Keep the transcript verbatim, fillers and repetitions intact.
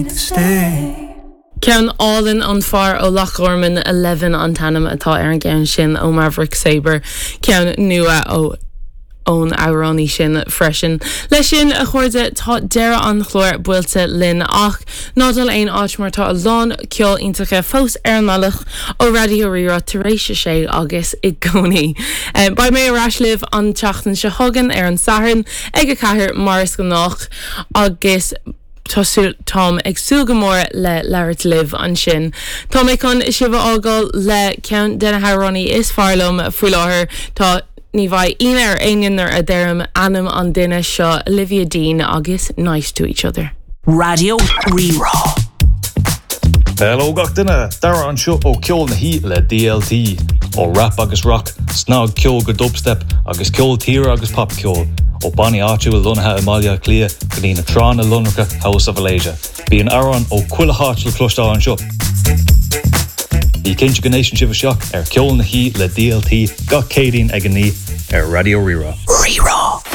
Stay. Ceann Allen an far ó Loch Orman eleven an tanam atá ar an gceann sin ó Maverick Sabre ceann nua ó ón áránaí sin freisin. Leis sin a chuirde tá deire an chlór buailte linn ach nádal aon áit mar tá a lán ceol iontacha fós ar an nalach ó Radio Rira taréis sé agus i gcónaí. Um, ba mé arásliv an teachtain se thugan ar an saharn ag a chathair maris go nach agus Tom ag sugamór le leirt liv an sin. Tom ag chun sibh ágáil le ceann denna Háránaí is fearlumm faoi láthair tá ní bhaid ine ar aonar a deireadh anam an duine seo Olivia Dean agus Nice to Each Other. Radio Rira. Hello gach duine, dara an seo ó ceol na hí le D L T ó rap agus rock, snog ceol go dubstep agus ceol tír agus pop ceol. ó Bonnie Archu lunathe Amalia Clia go dtína trán a lunracha House of Malaysia. Bí an aran ó cuila hátil clostá an seo. Ní cinse gannéisisin sibh seach ar ceol na hí le D L T gach cédín ag an ní ar Radio Rira. Rira.